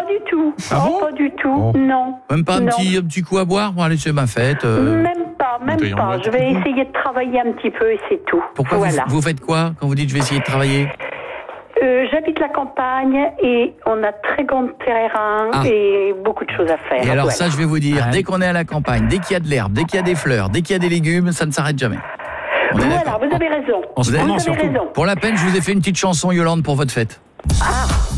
Pas du tout. Ah bon Pas du tout. Oh. Non. Même pas un Non. petit coup à boire pour aller chez ma fête Même pas. Bouteille en boîte. Je vais essayer de travailler un petit peu et c'est tout. Pourquoi voilà. vous faites quoi quand vous dites je vais essayer de travailler? J'habite la campagne et on a très grand terrain et beaucoup de choses à faire. Et alors Voilà. ça, je vais vous dire, Ouais. dès qu'on est à la campagne, dès qu'il y a de l'herbe, dès qu'il y a des fleurs, dès qu'il y a des légumes, ça ne s'arrête jamais. On est Voilà, d'accord. vous avez raison. En ce Vous moment, avez surtout. raison. Pour la peine, je vous ai fait une petite chanson, Yolande, pour votre fête.